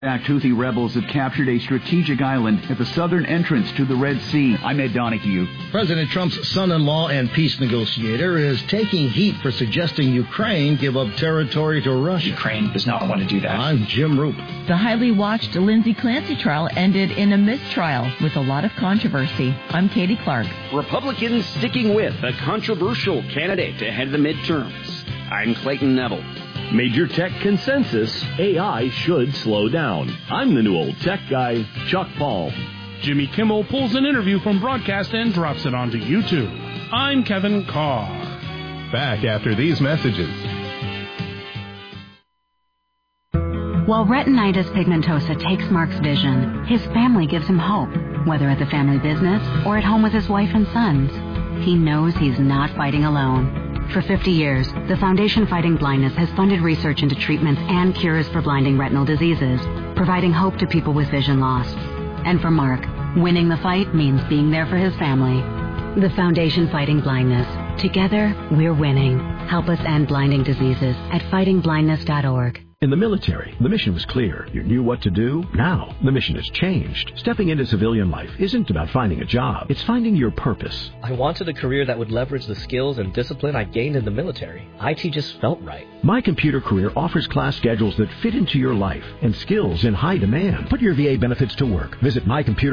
Houthi rebels have captured a strategic island at the southern entrance to the Red Sea. I'm Ed Donahue. President Trump's son-in-law and peace negotiator is taking heat for suggesting Ukraine give up territory to Russia. Ukraine does not want to do that. I'm Jim Roop. The highly watched Lindsay Clancy trial ended in a mistrial with a lot of controversy. I'm Katie Clark. Republicans sticking with a controversial candidate ahead of the midterms. I'm Clayton Neville. Major tech consensus, AI should slow down. I'm the new old tech guy, Chuck Paul. Jimmy Kimmel pulls an interview from broadcast and drops it onto YouTube. I'm Kevin Carr. Back after these messages. While retinitis pigmentosa takes Mark's vision, his family gives him hope, whether at the family business or at home with his wife and sons. He knows he's not fighting alone. For 50 years, the Foundation Fighting Blindness has funded research into treatments and cures for blinding retinal diseases, providing hope to people with vision loss. And for Mark, winning the fight means being there for his family. The Foundation Fighting Blindness. Together, we're winning. Help us end blinding diseases at fightingblindness.org. In the military, the mission was clear. You knew what to do. Now, the mission has changed. Stepping into civilian life isn't about finding a job. It's finding your purpose. I wanted a career that would leverage the skills and discipline I gained in the military. IT just felt right. My Computer Career offers class schedules that fit into your life and skills in high demand. Put your VA benefits to work. Visit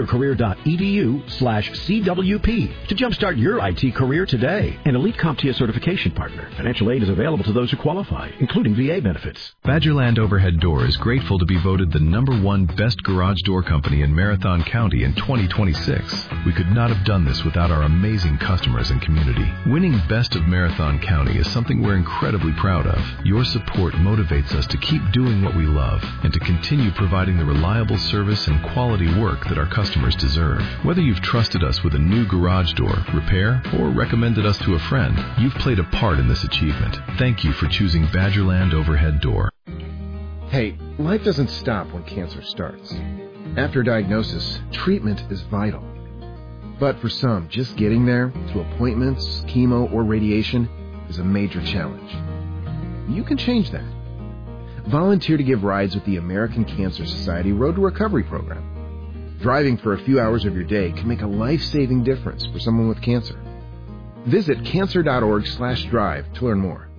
mycomputercareer.edu/CWP to jumpstart your IT career today. An elite CompTIA certification partner. Financial aid is available to those who qualify, including VA benefits. Badgerland Overhead Door is grateful to be voted the #1 best garage door company in Marathon County in 2026. We could not have done this without our amazing customers and community. Winning Best of Marathon County is something we're incredibly proud of. Your support motivates us to keep doing what we love and to continue providing the reliable service and quality work that our customers deserve. Whether you've trusted us with a new garage door, repair, or recommended us to a friend, you've played a part in this achievement. Thank you for choosing Badgerland Overhead Door. Hey, life doesn't stop when cancer starts. After diagnosis, treatment is vital. But for some, just getting there, to appointments, chemo, or radiation, is a major challenge. You can change that. Volunteer to give rides with the American Cancer Society Road to Recovery program. Driving for a few hours of your day can make a life-saving difference for someone with cancer. Visit cancer.org/drive to learn more.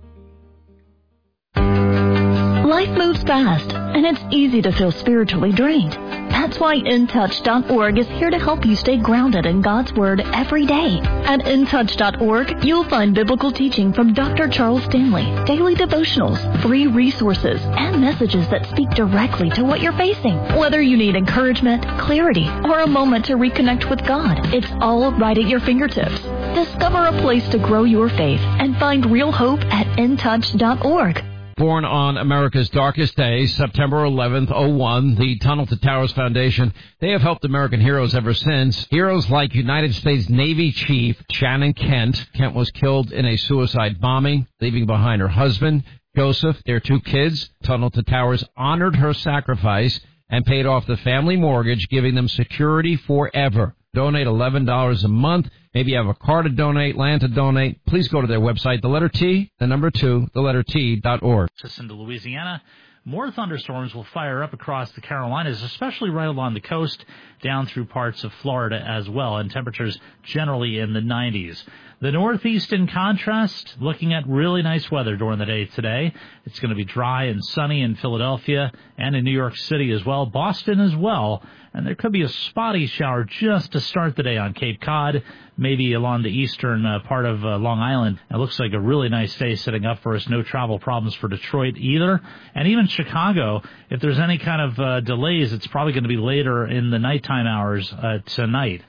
Life moves fast, and it's easy to feel spiritually drained. That's why InTouch.org is here to help you stay grounded in God's Word every day. At InTouch.org, you'll find biblical teaching from Dr. Charles Stanley, daily devotionals, free resources, and messages that speak directly to what you're facing. Whether you need encouragement, clarity, or a moment to reconnect with God, it's all right at your fingertips. Discover a place to grow your faith and find real hope at InTouch.org. Born on America's darkest day, September 11th, 01, the Tunnel to Towers Foundation, they have helped American heroes ever since. Heroes like United States Navy Chief Shannon Kent. Kent was killed in a suicide bombing, leaving behind her husband, Joseph, their 2 kids. Tunnel to Towers honored her sacrifice and paid off the family mortgage, giving them security forever. Donate $11 a month. Maybe you have a car to donate, land to donate. Please go to their website, the letter T, the number 2, the letter T.org. Into Louisiana, more thunderstorms will fire up across the Carolinas, especially right along the coast, down through parts of Florida as well, and temperatures generally in the 90s. The Northeast, in contrast, looking at really nice weather during the day today. It's going to be dry and sunny in Philadelphia and in New York City as well, Boston as well. And there could be a spotty shower just to start the day on Cape Cod, maybe along the eastern part of Long Island. It looks like a really nice day setting up for us. No travel problems for Detroit either. And even Chicago, if there's any kind of delays, it's probably going to be later in the nighttime hours tonight.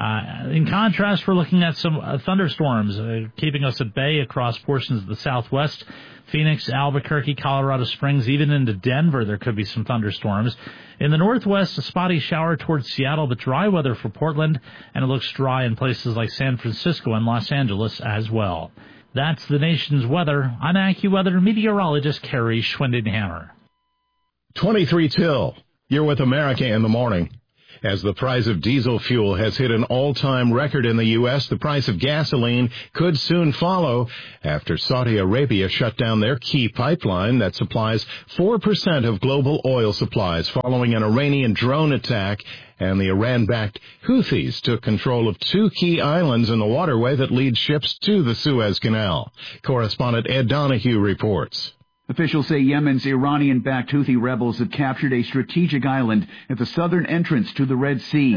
In contrast, we're looking at some thunderstorms keeping us at bay across portions of the southwest. Phoenix, Albuquerque, Colorado Springs, even into Denver, there could be some thunderstorms. In the northwest, a spotty shower towards Seattle, but dry weather for Portland, and it looks dry in places like San Francisco and Los Angeles as well. That's the nation's weather. I'm AccuWeather meteorologist Kerry Schwindenhammer. 23 till. You're with America in the morning. As the price of diesel fuel has hit an all-time record in the U.S., the price of gasoline could soon follow after Saudi Arabia shut down their key pipeline that supplies 4% of global oil supplies following an Iranian drone attack, and the Iran-backed Houthis took control of 2 key islands in the waterway that lead ships to the Suez Canal. Correspondent Ed Donahue reports. Officials say Yemen's Iranian-backed Houthi rebels have captured a strategic island at the southern entrance to the Red Sea.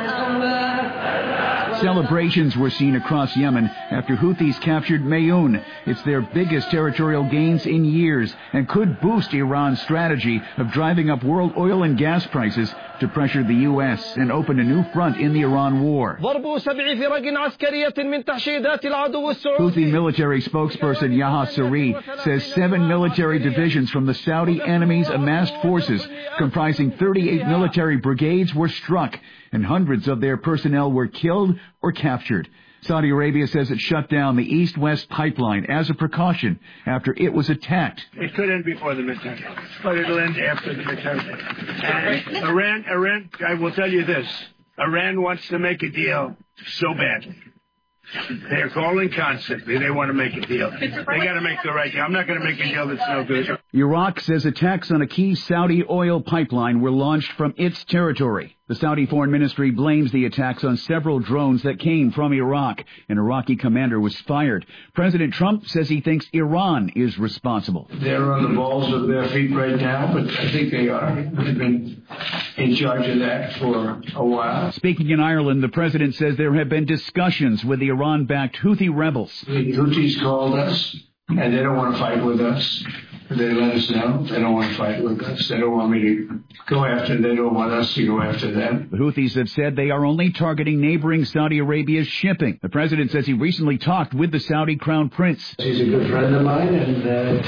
Celebrations were seen across Yemen after Houthis captured Mayoun. It's their biggest territorial gains in years and could boost Iran's strategy of driving up world oil and gas prices to pressure the U.S. and open a new front in the Iran war. Houthi military spokesperson Yahya Saree says 7 military divisions from the Saudi enemy's amassed forces, comprising 38 military brigades, were struck, and hundreds of their personnel were killed or captured. Saudi Arabia says it shut down the East-West pipeline as a precaution after it was attacked. It could end before the midterm, but it'll end after the midterm. And Iran, I will tell you this, Iran wants to make a deal so badly. They're calling constantly. They want to make a deal. They got to make the right deal. I'm not going to make a deal that's no good. Iraq says attacks on a key Saudi oil pipeline were launched from its territory. The Saudi Foreign Ministry blames the attacks on several drones that came from Iraq. An Iraqi commander was fired. President Trump says he thinks Iran is responsible. They're on the balls of their feet right now, but I think they are. They've been in charge of that for a while. Speaking in Ireland, the president says there have been discussions with the Iran-backed Houthi rebels. The Houthis called us, and they don't want to fight with us. They let us know they don't want to fight with us. They don't want me to go after them. They don't want us to go after them. The Houthis have said they are only targeting neighboring Saudi Arabia's shipping. The president says he recently talked with the Saudi crown prince. He's a good friend of mine, and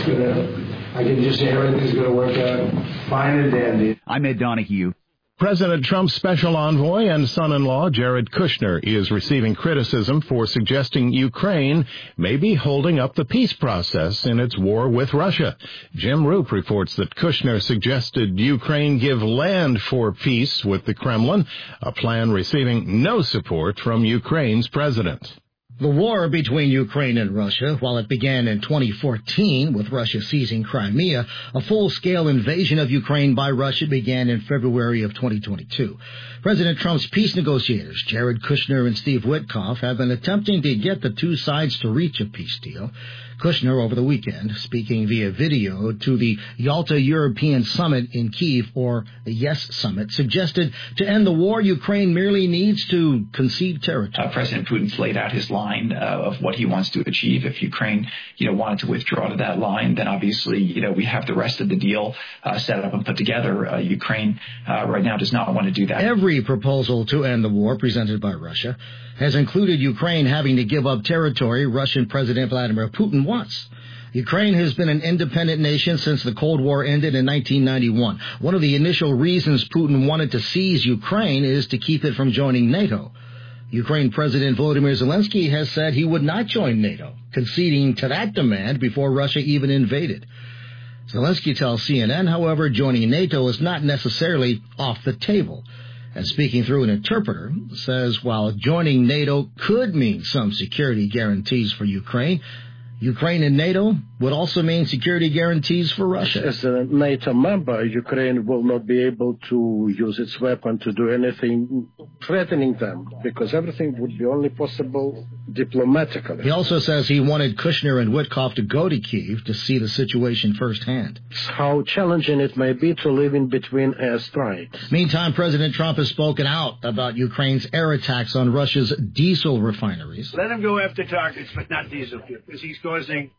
I can just say everything's going to work out fine and dandy. I'm Ed Donahue. President Trump's special envoy and son-in-law, Jared Kushner, is receiving criticism for suggesting Ukraine may be holding up the peace process in its war with Russia. Jim Roop reports that Kushner suggested Ukraine give land for peace with the Kremlin, a plan receiving no support from Ukraine's president. The war between Ukraine and Russia, while it began in 2014 with Russia seizing Crimea, a full-scale invasion of Ukraine by Russia began in February of 2022. President Trump's peace negotiators, Jared Kushner and Steve Witkoff, have been attempting to get the two sides to reach a peace deal. Kushner, over the weekend, speaking via video to the Yalta European Summit in Kyiv, or the YES Summit, suggested to end the war, Ukraine merely needs to concede territory. President Putin's laid out his line of what he wants to achieve. If Ukraine, wanted to withdraw to that line, then obviously, we have the rest of the deal set up and put together. Ukraine right now does not want to do that. Every proposal to end the war presented by Russia has included Ukraine having to give up territory Russian President Vladimir Putin wants. Ukraine has been an independent nation since the Cold War ended in 1991. One of the initial reasons Putin wanted to seize Ukraine is to keep it from joining NATO. Ukraine President Volodymyr Zelensky has said he would not join NATO, conceding to that demand before Russia even invaded. Zelensky tells CNN, however, joining NATO is not necessarily off the table. And speaking through an interpreter, says while joining NATO could mean some security guarantees for Ukraine, Ukraine and NATO would also mean security guarantees for Russia. As a NATO member, Ukraine will not be able to use its weapon to do anything threatening them, because everything would be only possible diplomatically. He also says he wanted Kushner and Witkoff to go to Kyiv to see the situation firsthand. How challenging it may be to live in between airstrikes. Meantime, President Trump has spoken out about Ukraine's air attacks on Russia's diesel refineries. Let him go after targets, but not diesel fuel, because he's causing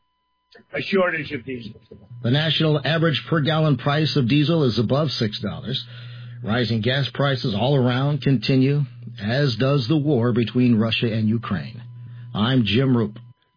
a shortage of diesel. The national average per gallon price of diesel is above $6. Rising gas prices all around continue, as does the war between Russia and Ukraine. I'm Jim Roop.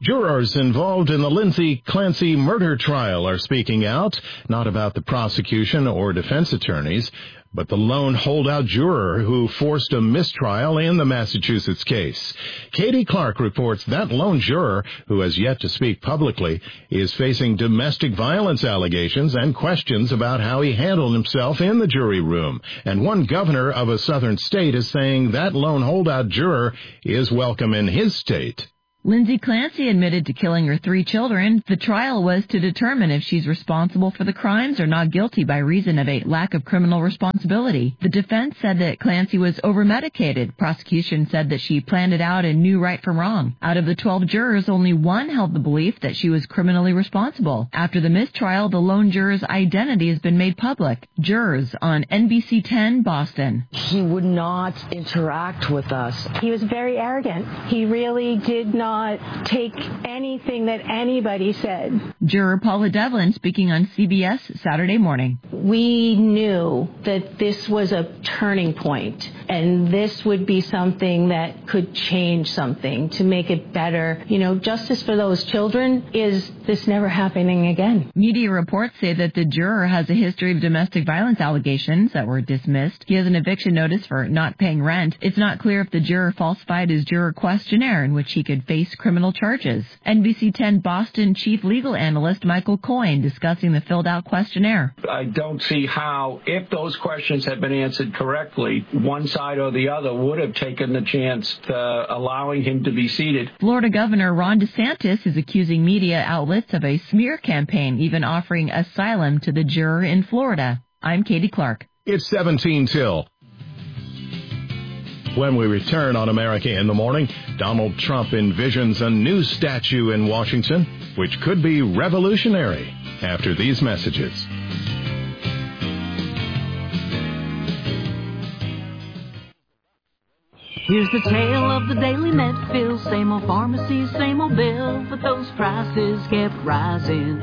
Jurors involved in the Lindsay Clancy murder trial are speaking out, not about the prosecution or defense attorneys, but the lone holdout juror who forced a mistrial in the Massachusetts case. Katie Clark reports that lone juror, who has yet to speak publicly, is facing domestic violence allegations and questions about how he handled himself in the jury room. And one governor of a southern state is saying that lone holdout juror is welcome in his state. Lindsay Clancy admitted to killing her 3 children. The trial was to determine if she's responsible for the crimes or not guilty by reason of a lack of criminal responsibility. The defense said that Clancy was over-medicated. Prosecution said that she planned it out and knew right from wrong. Out of the 12 jurors, only one held the belief that she was criminally responsible. After the mistrial, the lone juror's identity has been made public. Jurors on NBC 10 Boston. He would not interact with us. He was very arrogant. He really did not take anything that anybody said. Juror Paula Devlin speaking on CBS Saturday morning. We knew that this was a turning point, and this would be something that could change something to make it better. You know, justice for those children is this never happening again. Media reports say that the juror has a history of domestic violence allegations that were dismissed. He has an eviction notice for not paying rent. It's not clear if the juror falsified his juror questionnaire in which he could face criminal charges. NBC 10 Boston Chief Legal Analyst Michael Coyne discussing the filled-out questionnaire. I don't see how, if those questions had been answered correctly, one side or the other would have taken the chance to allowing him to be seated. Florida Governor Ron DeSantis is accusing media outlets of a smear campaign, even offering asylum to the juror in Florida. I'm Katie Clark. It's 17 till. When we return on America in the Morning, Donald Trump envisions a new statue in Washington, which could be revolutionary after these messages. Here's the tale of the Daily Medfield. Same old pharmacy, same old bill, but those prices kept rising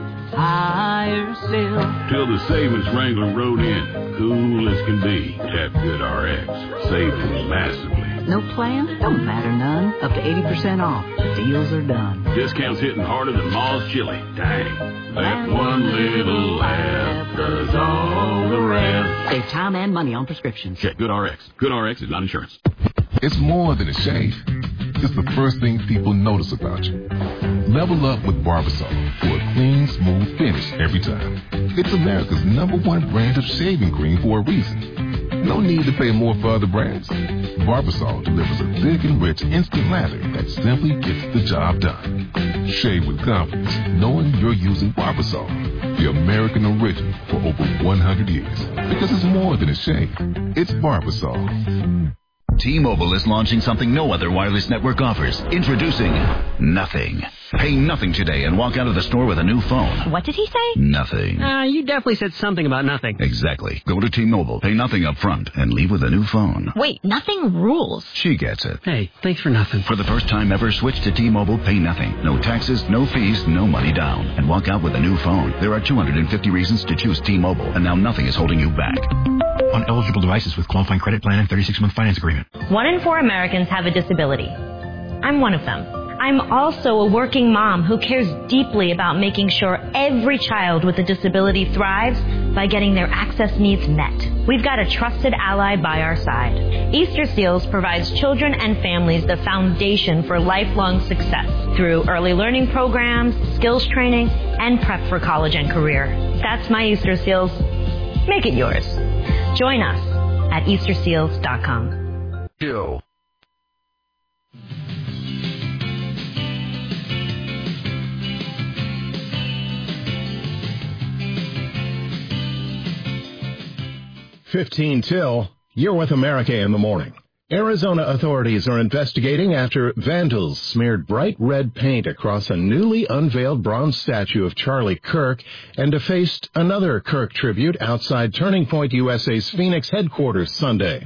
higher still. Till the savings wrangler rode in, cool as can be. Tap GoodRx, saving massively. No plan? Don't matter none. Up to 80% off. Deals are done. Discounts hitting harder than Ma's chili. Dang. That one little laugh does all the rest. Save time and money on prescriptions. Check GoodRx. GoodRx is not insurance. It's more than a shave. It's the first thing people notice about you. Level up with Barbasol for a clean, smooth finish every time. It's America's #1 brand of shaving cream for a reason. No need to pay more for other brands. Barbasol delivers a thick and rich instant lather that simply gets the job done. Shave with confidence, knowing you're using Barbasol, the American original for over 100 years. Because it's more than a shave. It's Barbasol. T-Mobile is launching something no other wireless network offers. Introducing Nothing. Pay nothing today and walk out of the store with a new phone. What did he say? Nothing. You definitely said something about nothing. Exactly. Go to T-Mobile, pay nothing up front, and leave with a new phone. Wait, nothing rules. She gets it. Hey, thanks for nothing. For the first time ever, switch to T-Mobile, pay nothing. No taxes, no fees, no money down. And walk out with a new phone. There are 250 reasons to choose T-Mobile, and now nothing is holding you back. On eligible devices with qualifying credit plan and 36-month finance agreement. 1 in 4 Americans have a disability. I'm one of them. I'm also a working mom who cares deeply about making sure every child with a disability thrives by getting their access needs met. We've got a trusted ally by our side. Easter Seals provides children and families the foundation for lifelong success through early learning programs, skills training, and prep for college and career. That's my Easter Seals. Make it yours. Join us at easterseals.com. Chill. $15 till. You're with America in the Morning. Arizona authorities are investigating after vandals smeared bright red paint across a newly unveiled bronze statue of Charlie Kirk and defaced another Kirk tribute outside Turning Point USA's Phoenix headquarters Sunday.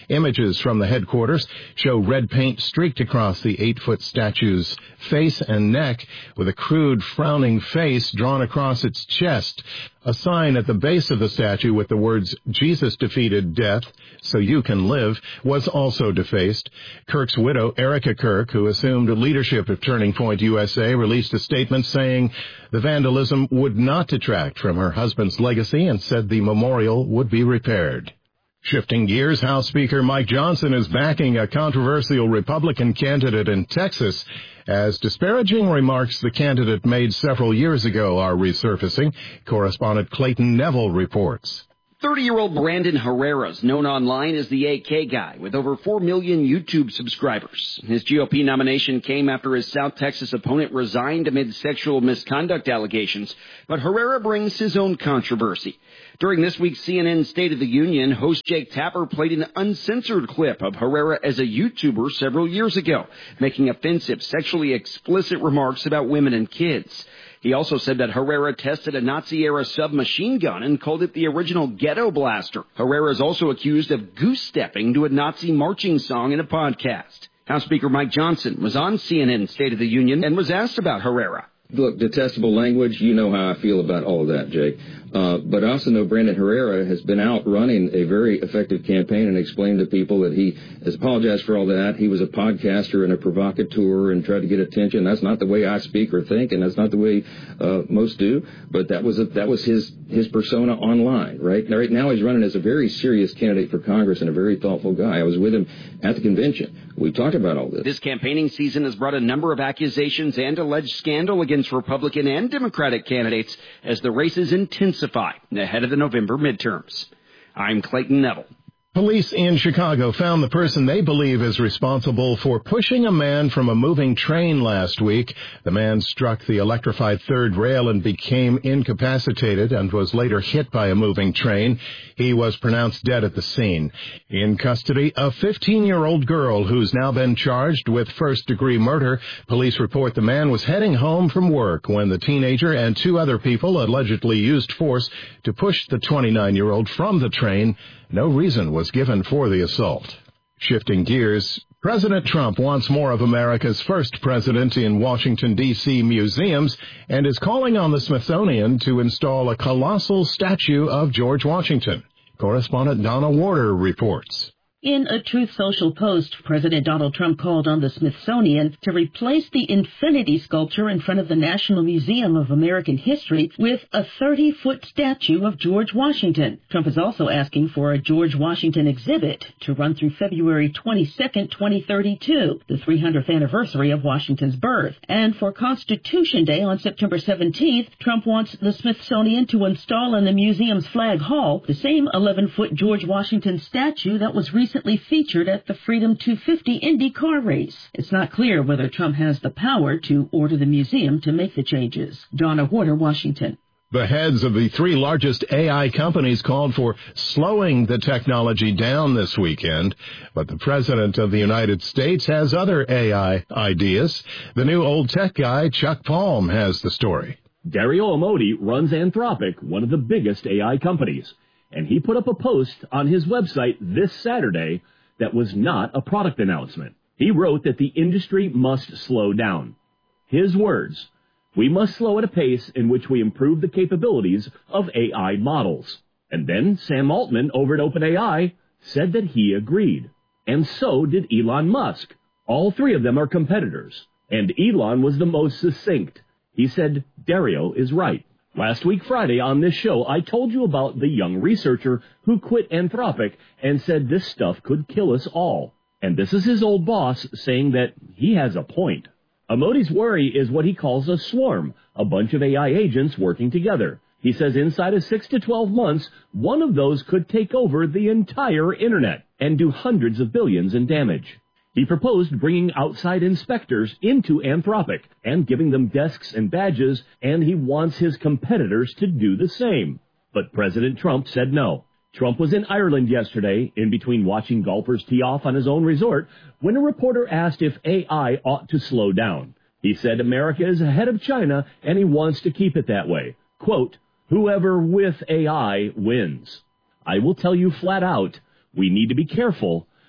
Images from the headquarters show red paint streaked across the 8-foot statue's face and neck, with a crude, frowning face drawn across its chest. A sign at the base of the statue with the words, "Jesus defeated death, so you can live," was also defaced. Kirk's widow, Erica Kirk, who assumed leadership of Turning Point USA, released a statement saying the vandalism would not detract from her husband's legacy and said the memorial would be repaired. Shifting gears, House Speaker Mike Johnson is backing a controversial Republican candidate in Texas as disparaging remarks the candidate made several years ago are resurfacing. Correspondent Clayton Neville reports. 30-year-old Brandon Herrera is known online as the AK guy with over 4 million YouTube subscribers. His GOP nomination came after his South Texas opponent resigned amid sexual misconduct allegations, but Herrera brings his own controversy. During this week's CNN State of the Union, host Jake Tapper played an uncensored clip of Herrera as a YouTuber several years ago, making offensive, sexually explicit remarks about women and kids. He also said that Herrera tested a Nazi-era submachine gun and called it the original ghetto blaster. Herrera is also accused of goose-stepping to a Nazi marching song in a podcast. House Speaker Mike Johnson was on CNN State of the Union and was asked about Herrera. Look, detestable language, you know how I feel about all of that, Jake. But I also know Brandon Herrera has been out running a very effective campaign and explained to people that he has apologized for all that. He was a podcaster and a provocateur and tried to get attention. That's not the way I speak or think, and that's not the way most do. But that was his persona online, right? Right now he's running as a very serious candidate for Congress and a very thoughtful guy. I was with him at the convention. We talked about all this. This campaigning season has brought a number of accusations and alleged scandal against Republican and Democratic candidates as the races intensify ahead of the November midterms. I'm Clayton Neville. Police in Chicago found the person they believe is responsible for pushing a man from a moving train last week. The man struck the electrified third rail and became incapacitated and was later hit by a moving train. He was pronounced dead at the scene. In custody, a 15-year-old girl who's now been charged with first-degree murder. Police report the man was heading home from work when the teenager and 2 other people allegedly used force to push the 29-year-old from the train. No reason was given for the assault. Shifting gears, President Trump wants more of America's first president in Washington, D.C. museums and is calling on the Smithsonian to install a colossal statue of George Washington. Correspondent Donna Warder reports. In a Truth Social post, President Donald Trump called on the Smithsonian to replace the infinity sculpture in front of the National Museum of American History with a 30-foot statue of George Washington. Trump is also asking for a George Washington exhibit to run through February 22nd, 2032, the 300th anniversary of Washington's birth. And for Constitution Day on September 17th, Trump wants the Smithsonian to install in the museum's flag hall the same 11-foot George Washington statue that was recently featured at the Freedom 250 Indy car race. It's not clear whether Trump has the power to order the museum to make the changes. Donna Warder, Washington. The heads of the 3 largest AI companies called for slowing the technology down this weekend, but the President of the United States has other AI ideas. The new old tech guy, Chuck Palm, has the story. Dario Amodei runs Anthropic, one of the biggest AI companies. And he put up a post on his website this Saturday that was not a product announcement. He wrote that the industry must slow down. His words, "We must slow at a pace in which we improve the capabilities of AI models." And then Sam Altman over at OpenAI said that he agreed. And so did Elon Musk. All 3 of them are competitors. And Elon was the most succinct. He said, "Dario is right." Last week Friday on this show, I told you about the young researcher who quit Anthropic and said this stuff could kill us all. And this is his old boss saying that he has a point. Amodei's worry is what he calls a swarm, a bunch of AI agents working together. He says inside of 6 to 12 months, one of those could take over the entire internet and do hundreds of billions in damage. He proposed bringing outside inspectors into Anthropic and giving them desks and badges, and he wants his competitors to do the same. But President Trump said no. Trump was in Ireland yesterday, in between watching golfers tee off on his own resort, when a reporter asked if AI ought to slow down. He said America is ahead of China, and he wants to keep it that way. Quote, "Whoever with AI wins." I will tell you flat out, we need to be careful.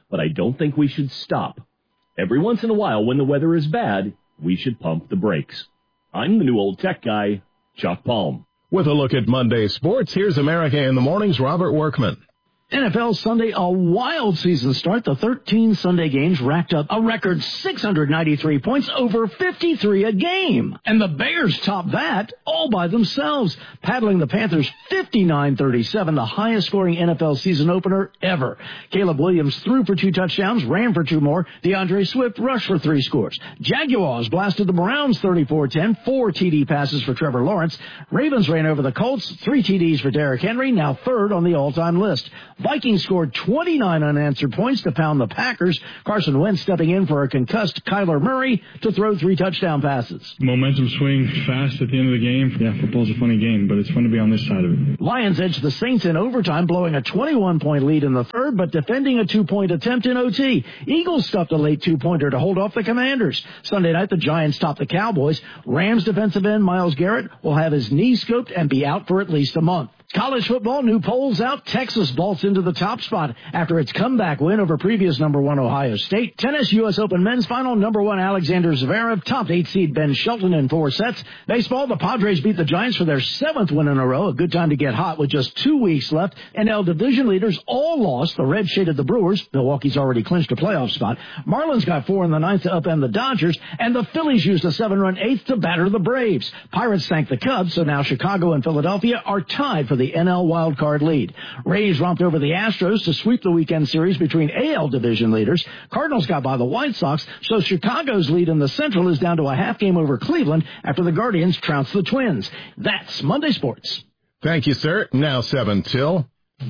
but I don't think we should stop. Every once in a while, when the weather is bad, we should pump the brakes. I'm the new old tech guy, Chuck Palm. With a look at Monday sports, here's America in the Morning's Robert Workman. NFL Sunday, a wild season start. The 13 Sunday games racked up a record 693 points, over 53 a game. And the Bears topped that all by themselves, paddling the Panthers 59-37, the highest scoring NFL season opener ever. Caleb Williams threw for 2 touchdowns, ran for 2 more. DeAndre Swift rushed for 3 scores. Jaguars blasted the Browns 34-10, 4 TD passes for Trevor Lawrence. Ravens ran over the Colts, 3 TDs for Derrick Henry, now third on the all-time list. Vikings scored 29 unanswered points to pound the Packers. Carson Wentz stepping in for a concussed Kyler Murray to throw 3 touchdown passes. Momentum swing fast at the end of the game. Yeah, football's a funny game, but it's fun to be on this side of it. Lions edged the Saints in overtime, blowing a 21-point lead in the third, but defending a 2-point attempt in OT. Eagles stuffed a late 2-pointer to hold off the Commanders. Sunday night, the Giants topped the Cowboys. Rams defensive end Myles Garrett will have his knee scoped and be out for at least a month. College football, new polls out. Texas vaults into the top spot after its comeback win over previous number 1 Ohio State. Tennis, U.S. Open men's final, number 1 Alexander Zverev topped 8 seed Ben Shelton in 4 sets. Baseball, the Padres beat the Giants for their 7th win in a row. A good time to get hot with just 2 weeks left. NL division leaders all lost. The Reds shaded the Brewers. Milwaukee's already clinched a playoff spot. Marlins got 4 in the 9th to upend the Dodgers. And the Phillies used a 7-run 8th to batter the Braves. Pirates thanked the Cubs, so now Chicago and Philadelphia are tied for the NL wildcard lead. Rays romped over the Astros to sweep the weekend series between AL division leaders. Cardinals got by the White Sox, so Chicago's lead in the Central is down to a half game over Cleveland after the Guardians trounced the Twins. That's Monday Sports. Thank you, sir. Now 7 till.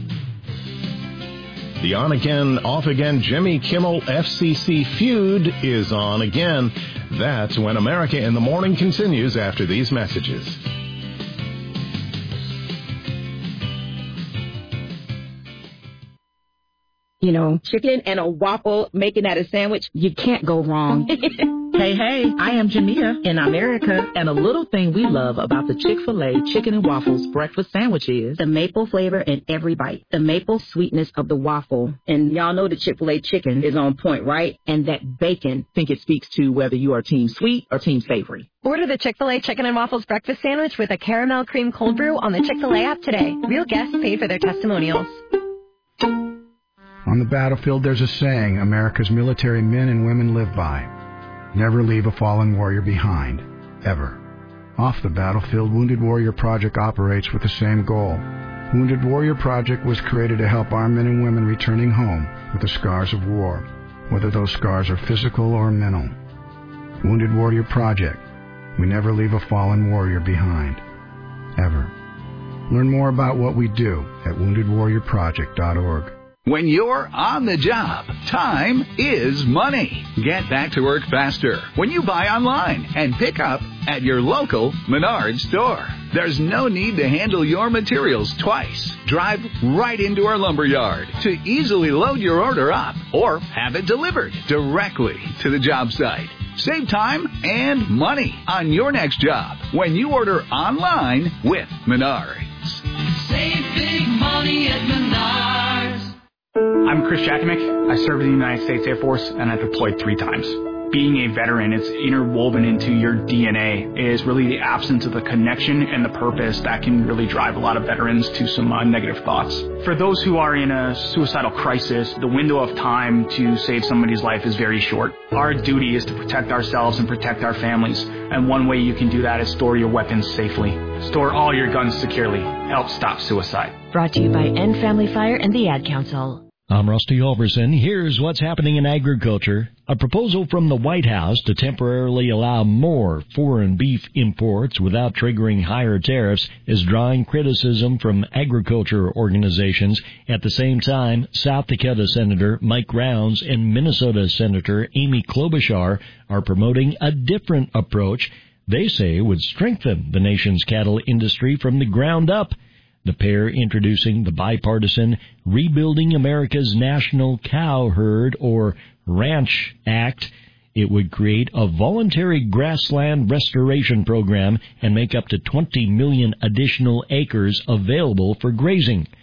The on-again, off-again Jimmy Kimmel FCC feud is on again. That's when America in the Morning continues after these messages. You know, chicken and a waffle, making that a sandwich, you can't go wrong. Hey, I am Jania in America, and a little thing we love about the Chick-fil-A Chicken and Waffles breakfast sandwich is the maple flavor in every bite, the maple sweetness of the waffle. And y'all know the Chick-fil-A chicken is on point, right? And that bacon. I think it speaks to whether you are team sweet or team savory. Order the Chick-fil-A Chicken and Waffles breakfast sandwich with a caramel cream cold brew on the Chick-fil-A app today. Real guests paid for their testimonials. On the battlefield, there's a saying America's military men and women live by. Never leave a fallen warrior behind, ever. Off the battlefield, Wounded Warrior Project operates with the same goal. Wounded Warrior Project was created to help our men and women returning home with the scars of war, whether those scars are physical or mental. Wounded Warrior Project. We never leave a fallen warrior behind, ever. Learn more about what we do at woundedwarriorproject.org. When you're on the job, time is money. Get back to work faster when you buy online and pick up at your local Menards store. There's no need to handle your materials twice. Drive right into our lumberyard to easily load your order up or have it delivered directly to the job site. Save time and money on your next job when you order online with Menards. Save big money at Menards. I'm Chris Jackamick. I served in the United States Air Force, and I deployed 3 times. Being a veteran, it's interwoven into your DNA. It is really the absence of the connection and the purpose that can really drive a lot of veterans to some negative thoughts. For those who are in a suicidal crisis, the window of time to save somebody's life is very short. Our duty is to protect ourselves and protect our families, and one way you can do that is store your weapons safely. Store all your guns securely. Help stop suicide. Brought to you by End Family Fire and the Ad Council. I'm Rusty Halverson. Here's what's happening in agriculture. A proposal from the White House to temporarily allow more foreign beef imports without triggering higher tariffs is drawing criticism from agriculture organizations. At the same time, South Dakota Senator Mike Rounds and Minnesota Senator Amy Klobuchar are promoting a different approach they say would strengthen the nation's cattle industry from the ground up. The pair introducing the bipartisan Rebuilding America's National Cow Herd, or RANCH Act. It would create a voluntary grassland restoration program and make up to 20 million additional acres available for grazing.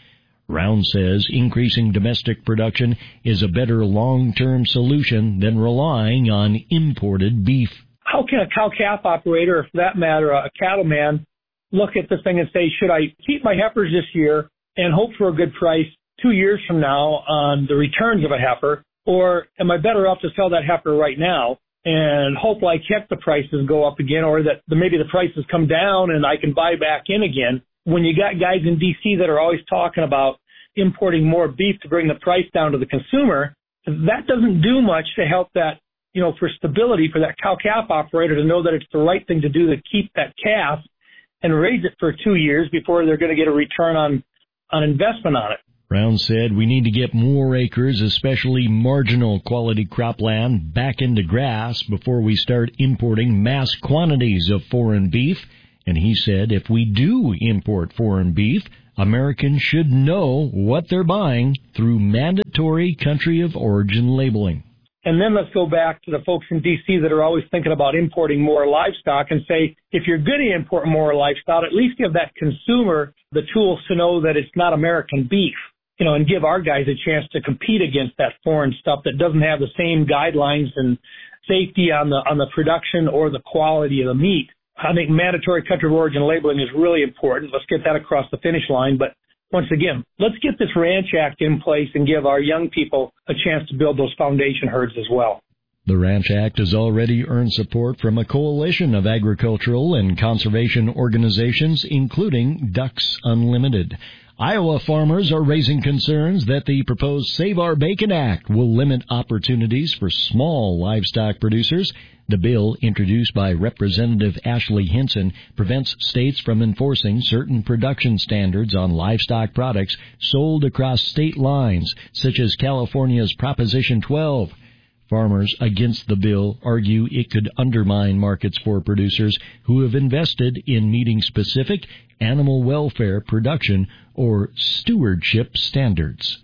Round says increasing domestic production is a better long-term solution than relying on imported beef. How can a cow-calf operator, or for that matter, a cattleman, look at this thing and say, should I keep my heifers this year and hope for a good price 2 years from now on the returns of a heifer, or am I better off to sell that heifer right now and hope like heck the prices go up again, or that maybe the prices come down and I can buy back in again? When you got guys in D.C. that are always talking about importing more beef to bring the price down to the consumer, that doesn't do much to help that, for stability for that cow-calf operator to know that it's the right thing to do to keep that calf and raise it for 2 years before they're going to get a return on investment on it. Brown said we need to get more acres, especially marginal quality cropland, back into grass before we start importing mass quantities of foreign beef. And he said if we do import foreign beef, Americans should know what they're buying through mandatory country of origin labeling. And then let's go back to the folks in D.C. that are always thinking about importing more livestock and say, if you're going to import more livestock, at least give that consumer the tools to know that it's not American beef, and give our guys a chance to compete against that foreign stuff that doesn't have the same guidelines and safety on the production or the quality of the meat. I think mandatory country of origin labeling is really important. Let's get that across the finish line. But once again, let's get this Ranch Act in place and give our young people a chance to build those foundation herds as well. The Ranch Act has already earned support from a coalition of agricultural and conservation organizations, including Ducks Unlimited. Iowa farmers are raising concerns that the proposed Save Our Bacon Act will limit opportunities for small livestock producers. The bill, introduced by Representative Ashley Hinson, prevents states from enforcing certain production standards on livestock products sold across state lines, such as California's Proposition 12. Farmers against the bill argue it could undermine markets for producers who have invested in meeting specific animal welfare, production, or stewardship standards.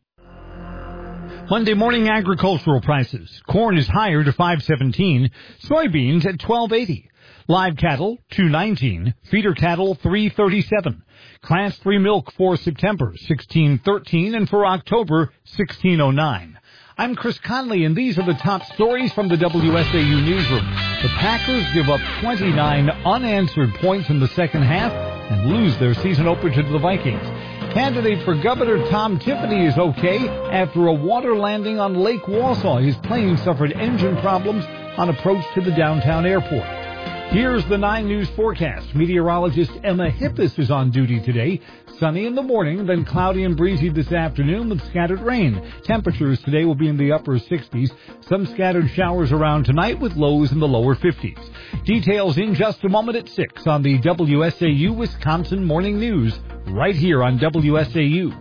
Monday morning agricultural prices. Corn is higher to $5.17, soybeans at $12.80. Live cattle, $2.19, feeder cattle, $3.37. Class 3 milk for September, $16.13, and for October, $16.09. I'm Chris Conley, and these are the top stories from the WSAU newsroom. The Packers give up 29 unanswered points in the second half and lose their season opener to the Vikings. Candidate for Governor Tom Tiffany is okay after a water landing on Lake Wausau. His plane suffered engine problems on approach to the downtown airport. Here's the 9 News forecast. Meteorologist Emma Hippis is on duty today. Sunny in the morning, then cloudy and breezy this afternoon with scattered rain. Temperatures today will be in the upper 60s. Some scattered showers around tonight with lows in the lower 50s. Details in just a moment at 6 on the WSAU Wisconsin Morning News, right here on WSAU.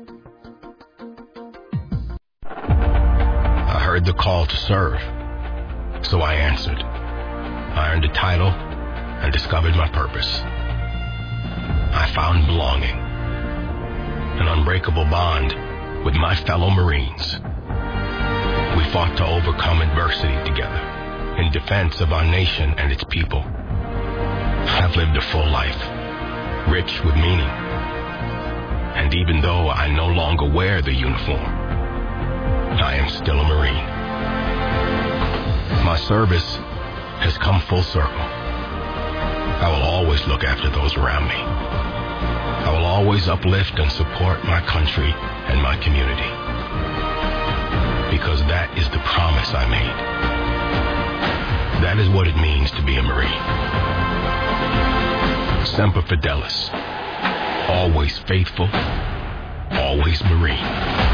I heard the call to serve, so I answered. I earned a title and discovered my purpose. I found belonging, an unbreakable bond with my fellow Marines. We fought to overcome adversity together in defense of our nation and its people. I've lived a full life, rich with meaning. And even though I no longer wear the uniform, I am still a Marine. My service has come full circle. I will always look after those around me. I will always uplift and support my country and my community. Because that is the promise I made. That is what it means to be a Marine. Semper Fidelis. Always faithful. Always Marine.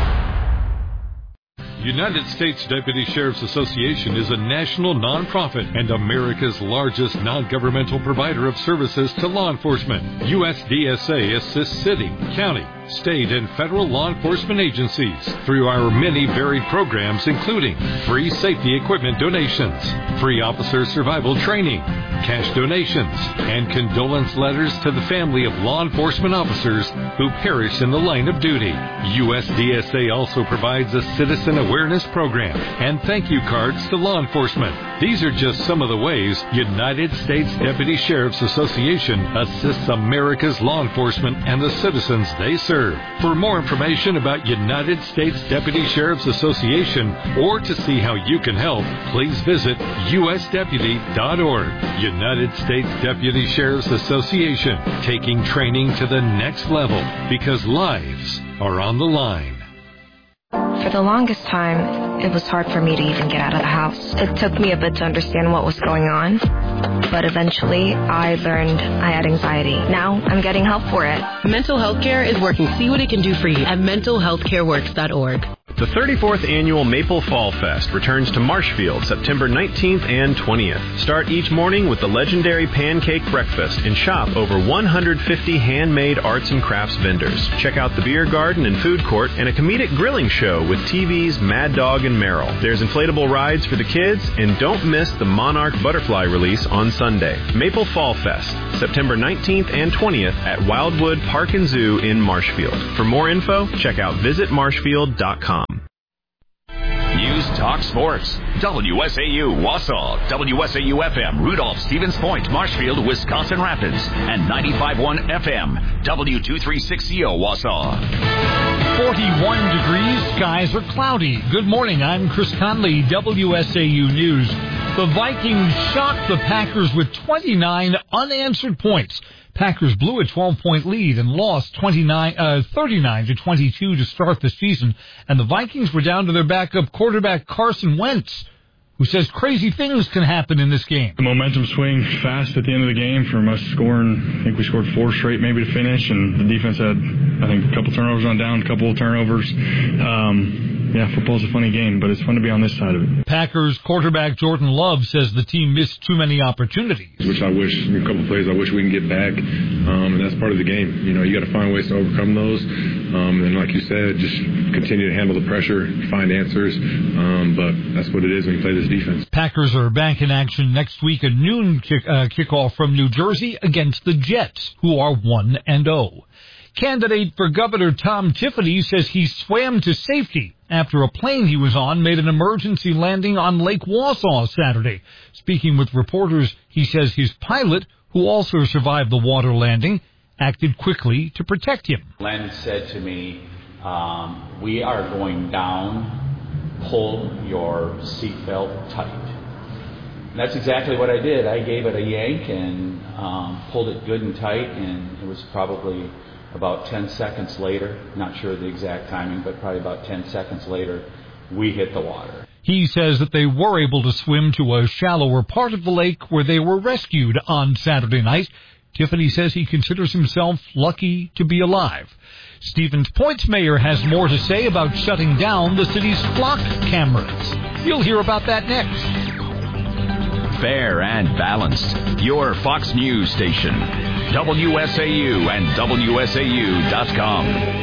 United States Deputy Sheriff's Association is a national nonprofit and America's largest non-governmental provider of services to law enforcement. USDSA assists city, county, state, and federal law enforcement agencies through our many varied programs, including free safety equipment donations, free officer survival training, cash donations, and condolence letters to the family of law enforcement officers who perish in the line of duty. USDSA also provides a citizen awareness program and thank you cards to law enforcement. These are just some of the ways United States Deputy Sheriff's Association assists America's law enforcement and the citizens they serve. serve. For more information about United States Deputy Sheriff's Association or to see how you can help, please visit usdeputy.org. United States Deputy Sheriff's Association, taking training to the next level because lives are on the line. For the longest time, it was hard for me to even get out of the house. It took me a bit to understand what was going on, but eventually I learned I had anxiety. Now I'm getting help for it. Mental health care is working. See what it can do for you at mentalhealthcareworks.org. The 34th Annual Maple Fall Fest returns to Marshfield September 19th and 20th. Start each morning with the legendary pancake breakfast and shop over 150 handmade arts and crafts vendors. Check out the beer garden and food court and a comedic grilling show with TV's Mad Dog and Merrill. There's inflatable rides for the kids, and don't miss the Monarch Butterfly release on Sunday. Maple Fall Fest, September 19th and 20th at Wildwood Park and Zoo in Marshfield. For more info, check out visitmarshfield.com. News Talk Sports. WSAU Wausau, WSAU FM Rudolph, Stevens Point, Marshfield, Wisconsin Rapids, and 95.1 FM W236CO Wausau. 41 degrees, skies are cloudy. Good morning, I'm Chris Conley, WSAU News. The Vikings shocked the Packers with 29 unanswered points. Packers blew a 12-point lead and lost 39-22 to start the season. And the Vikings were down to their backup quarterback Carson Wentz, who says crazy things can happen in this game. The momentum swing fast at the end of the game from us scoring. I think we scored 4 straight maybe to finish, and the defense had, I think, a couple turnovers on down, a couple of turnovers. Yeah, football's a funny game, but it's fun to be on this side of it. Packers quarterback Jordan Love says the team missed too many opportunities. Which I wish, a couple of plays I wish we can get back, and that's part of the game. You know, you got to find ways to overcome those, and like you said, just continue to handle the pressure, find answers, but that's what it is when you play this defense. Packers are back in action next week, a noon kickoff from New Jersey against the Jets, who are 1-0. Candidate for Governor Tom Tiffany says he swam to safety after a plane he was on made an emergency landing on Lake Wausau Saturday. Speaking with reporters, he says his pilot, who also survived the water landing, acted quickly to protect him. Len said to me, we are going down, pull your seatbelt tight. And that's exactly what I did. I gave it a yank and pulled it good and tight, and it was probably about 10 seconds later, not sure the exact timing, but probably about 10 seconds later, we hit the water. He says that they were able to swim to a shallower part of the lake where they were rescued on Saturday night. Tiffany says he considers himself lucky to be alive. Stevens Point's mayor has more to say about shutting down the city's flock cameras. You'll hear about that next. Fair and balanced. Your Fox News station. WSAU and WSAU.com.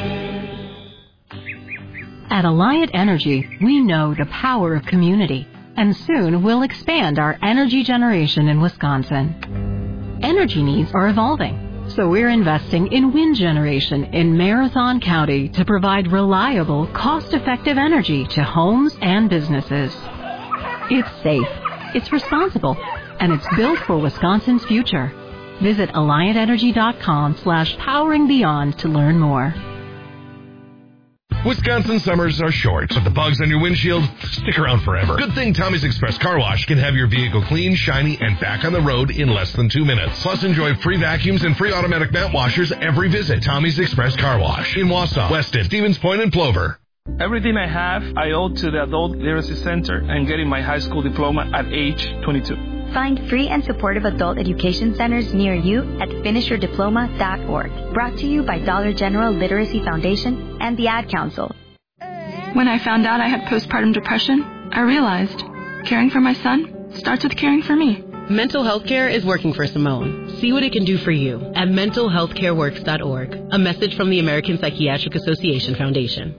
At Alliant Energy, we know the power of community, and soon we'll expand our energy generation in Wisconsin. Energy needs are evolving, so we're investing in wind generation in Marathon County to provide reliable, cost-effective energy to homes and businesses. It's safe, it's responsible, and it's built for Wisconsin's future. Visit AlliantEnergy.com/poweringBeyond to learn more. Wisconsin summers are short, but the bugs on your windshield stick around forever. Good thing Tommy's Express Car Wash can have your vehicle clean, shiny, and back on the road in less than 2 minutes. Plus, enjoy free vacuums and free automatic mat washers every visit. Tommy's Express Car Wash in Wausau, Weston, Stevens Point, and Plover. Everything I have, I owe to the Adult Literacy Center and getting my high school diploma at age 22. Find free and supportive adult education centers near you at finishyourdiploma.org. Brought to you by Dollar General Literacy Foundation and the Ad Council. When I found out I had postpartum depression, I realized caring for my son starts with caring for me. Mental health care is working for Simone. See what it can do for you at mentalhealthcareworks.org. A message from the American Psychiatric Association Foundation.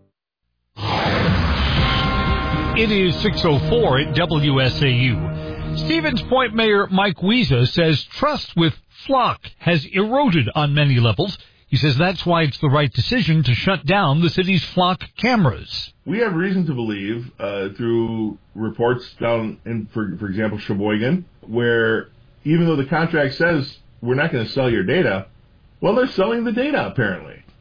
It is 6:04 at WSAU. Stevens Point Mayor Mike Wiesa says trust with Flock has eroded on many levels. He says that's why it's the right decision to shut down the city's Flock cameras. We have reason to believe, through reports down in, for example, Sheboygan, where even though the contract says we're not going to sell your data, well, they're selling the data apparently.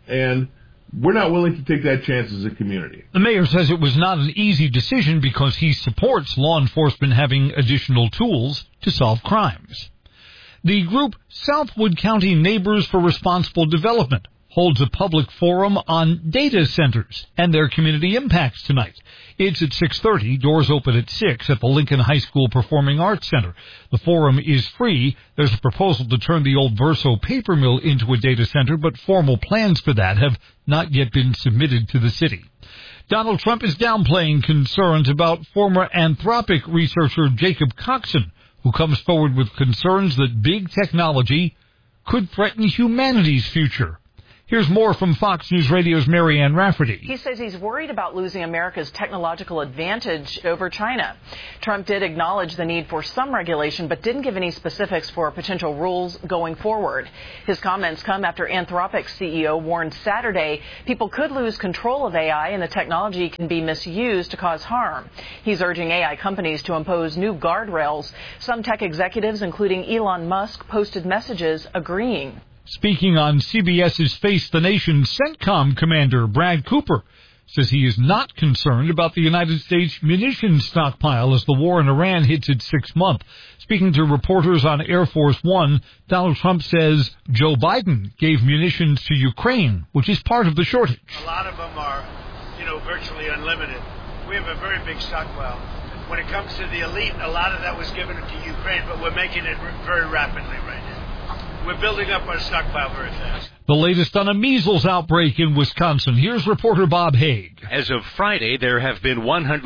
And we're not willing to take that chance as a community. The mayor says it was not an easy decision because he supports law enforcement having additional tools to solve crimes. The group Southwood County Neighbors for Responsible Development holds a public forum on data centers and their community impacts tonight. It's at 6:30. Doors open at 6 at the Lincoln High School Performing Arts Center. The forum is free. There's a proposal to turn the old Verso paper mill into a data center, but formal plans for that have not yet been submitted to the city. Donald Trump is downplaying concerns about former Anthropic researcher Jacob Coxon, who comes forward with concerns that big technology could threaten humanity's future. Here's more from Fox News Radio's Marianne Rafferty. He says he's worried about losing America's technological advantage over China. Trump did acknowledge the need for some regulation, but didn't give any specifics for potential rules going forward. His comments come after Anthropic's CEO warned Saturday people could lose control of AI and the technology can be misused to cause harm. He's urging AI companies to impose new guardrails. Some tech executives, including Elon Musk, posted messages agreeing. Speaking on CBS's Face the Nation, CENTCOM commander Brad Cooper says he is not concerned about the United States munitions stockpile as the war in Iran hits its 6th month. Speaking to reporters on Air Force One, Donald Trump says Joe Biden gave munitions to Ukraine, which is part of the shortage. A lot of them are, virtually unlimited. We have a very big stockpile. When it comes to the elite, a lot of that was given to Ukraine, but we're making it very rapidly right now. We're building up our stockpile very fast. The latest on a measles outbreak in Wisconsin. Here's reporter Bob Haig. As of Friday, there have been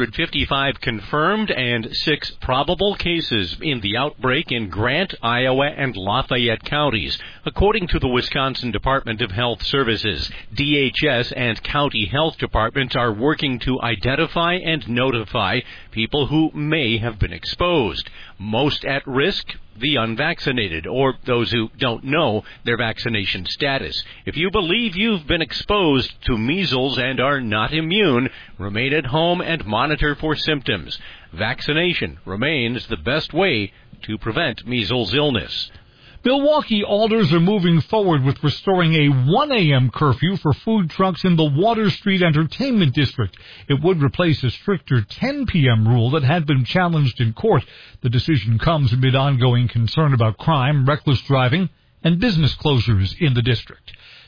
155 confirmed and 6 probable cases in the outbreak in Grant, Iowa, and Lafayette counties. According to the Wisconsin Department of Health Services, DHS and county health departments are working to identify and notify people who may have been exposed. Most at risk, the unvaccinated, or those who don't know their vaccination status. If you believe you've been exposed to measles and are not immune, remain at home and monitor for symptoms. Vaccination remains the best way to prevent measles illness. Milwaukee alders are moving forward with restoring a 1 a.m. curfew for food trucks in the Water Street Entertainment District. It would replace a stricter 10 p.m. rule that had been challenged in court. The decision comes amid ongoing concern about crime, reckless driving, and business closures in the district.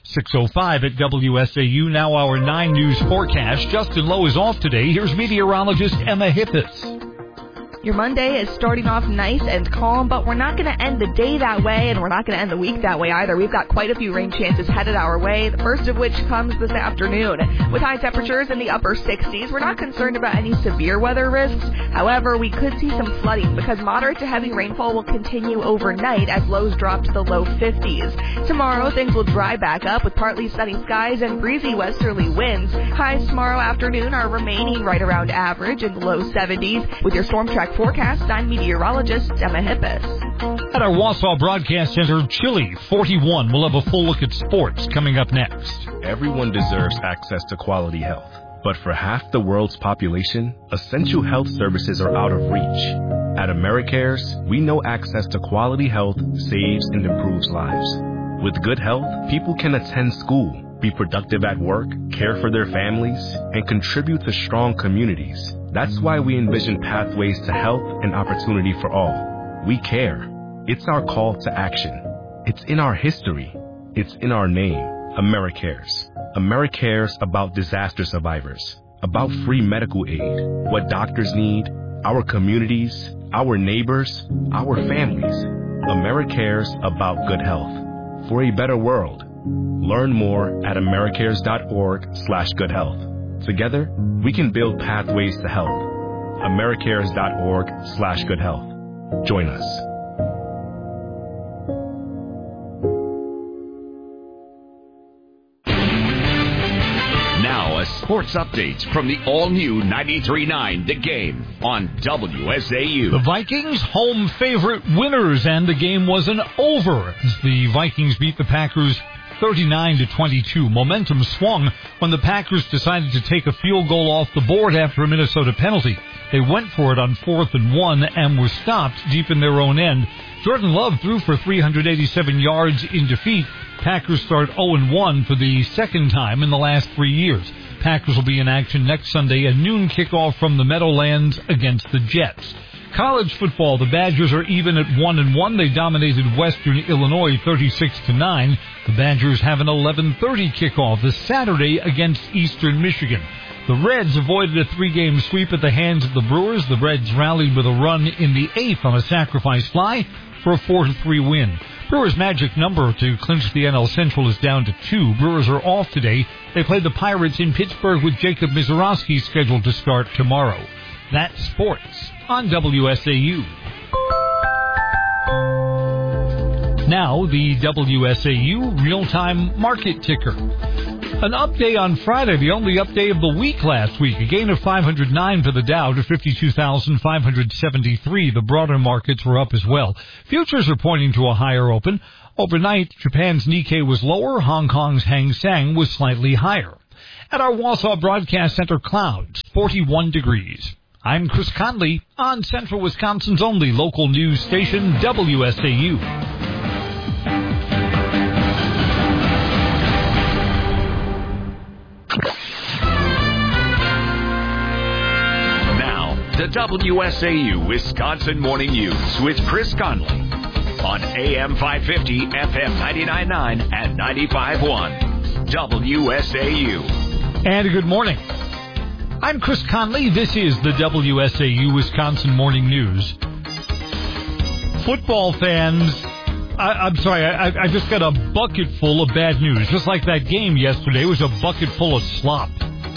6:05 at WSAU, now our 9 News forecast. Justin Lowe is off today. Here's meteorologist Emma Hippis. Your Monday is starting off nice and calm, but we're not going to end the day that way, and we're not going to end the week that way either. We've got quite a few rain chances headed our way, the first of which comes this afternoon. With high temperatures in the upper 60s, we're not concerned about any severe weather risks. However, we could see some flooding because moderate to heavy rainfall will continue overnight as lows drop to the low 50s. Tomorrow, things will dry back up with partly sunny skies and breezy westerly winds. Highs tomorrow afternoon are remaining right around average in the low 70s. With your Storm Track forecast, I'm meteorologist Emma Hippis. At our Wausau Broadcast Center, Chile 41. We'll have a full look at sports coming up next. Everyone deserves access to quality health. But for half the world's population, essential health services are out of reach. At AmeriCares, we know access to quality health saves and improves lives. With good health, people can attend school, be productive at work, care for their families, and contribute to strong communities. That's why we envision pathways to health and opportunity for all. We care. It's our call to action. It's in our history. It's in our name, AmeriCares. AmeriCares about disaster survivors, about free medical aid, what doctors need, our communities, our neighbors, our families. AmeriCares about good health. For a better world. Learn more at americares.org/goodhealth. Together, we can build pathways to health. americares.org/goodhealth. Join us. Now a sports update from the all-new 93.9 The Game on WSAU. The Vikings, home favorite winners, and the game wasn't over as the Vikings beat the Packers 39-22. Momentum swung when the Packers decided to take a field goal off the board after a Minnesota penalty. They went for it on 4th and 1 and were stopped deep in their own end. Jordan Love threw for 387 yards in defeat. Packers start 0-1 for the second time in the last 3 years. Packers will be in action next Sunday, a noon kickoff from the Meadowlands against the Jets. College football, the Badgers are even at 1-1. They dominated Western Illinois 36-9. The Badgers have an 11:30 kickoff this Saturday against Eastern Michigan. The Reds avoided a 3-game sweep at the hands of the Brewers. The Reds rallied with a run in the 8th on a sacrifice fly for a 4-3 win. Brewers' magic number to clinch the NL Central is down to 2. Brewers are off today. They play the Pirates in Pittsburgh with Jacob Misiorowski scheduled to start tomorrow. That's sports on WSAU. Now, the WSAU real-time market ticker. An update on Friday, the only update of the week last week. A gain of 509 for the Dow to 52,573. The broader markets were up as well. Futures are pointing to a higher open. Overnight, Japan's Nikkei was lower. Hong Kong's Hang Seng was slightly higher. At our Wausau Broadcast Center, clouds, 41 degrees. I'm Chris Conley on Central Wisconsin's only local news station, WSAU. Now, the WSAU Wisconsin Morning News with Chris Conley on AM 550, FM 99.9 and 95.1 WSAU. And good morning. I'm Chris Conley. This is the WSAU Wisconsin Morning News. Football fans, I'm sorry, I just got a bucket full of bad news. Just like that game yesterday was a bucket full of slop.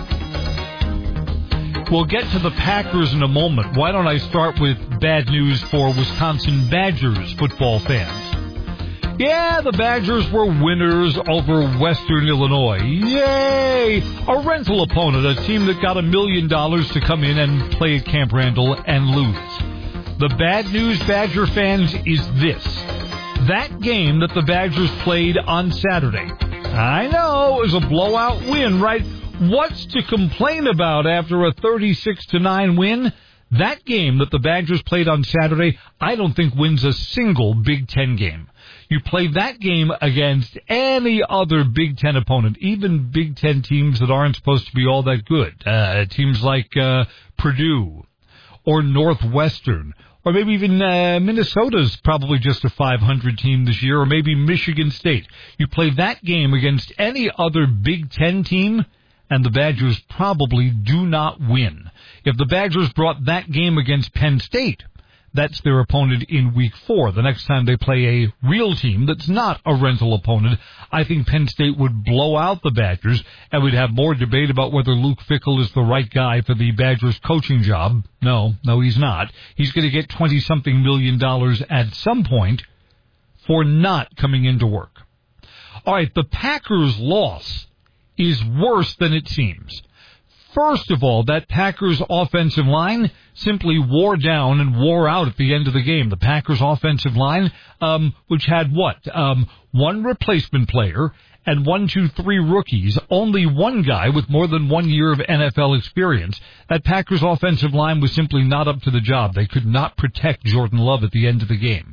We'll get to the Packers in a moment. Why don't I start with bad news for Wisconsin Badgers football fans? Yeah, the Badgers were winners over Western Illinois. Yay! A rental opponent, a team that got $1 million to come in and play at Camp Randall and lose. The bad news, Badger fans, is this. That game that the Badgers played on Saturday. I know, it was a blowout win, right? What's to complain about after a 36-9 win? That game that the Badgers played on Saturday, I don't think wins a single Big Ten game. You play that game against any other Big Ten opponent, even Big Ten teams that aren't supposed to be all that good. Teams like Purdue or Northwestern, or maybe even Minnesota's probably just a 500 team this year, or maybe Michigan State. You play that game against any other Big Ten team, and the Badgers probably do not win. If the Badgers brought that game against Penn State, that's their opponent in Week 4. The next time they play a real team that's not a rental opponent, I think Penn State would blow out the Badgers, and we'd have more debate about whether Luke Fickell is the right guy for the Badgers coaching job. No, he's not. He's going to get $20-something million at some point for not coming into work. All right, the Packers' loss is worse than it seems. First of all, that Packers offensive line simply wore down and wore out at the end of the game. The Packers offensive line, which had one replacement player and 3 rookies, only one guy with more than 1 year of NFL experience. That Packers offensive line was simply not up to the job. They could not protect Jordan Love at the end of the game.